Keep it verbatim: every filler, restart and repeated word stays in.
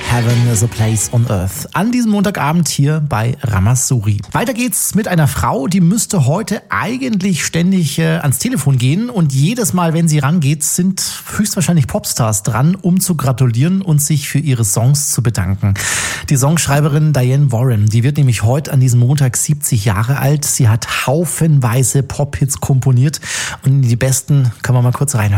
Heaven is a Place on Earth. An diesem Montagabend hier bei Ramasuri. Weiter geht's mit einer Frau, die müsste heute eigentlich ständig äh, ans Telefon gehen und jedes Mal, wenn sie rangeht, sind höchstwahrscheinlich Popstars dran, um zu gratulieren und sich für ihre Songs zu bedanken. Die Songschreiberin Diane Warren, die wird nämlich heute an diesem Montag siebzig Jahre alt. Sie hat haufenweise Pop-Hits komponiert und in die besten können wir mal kurz reinhören.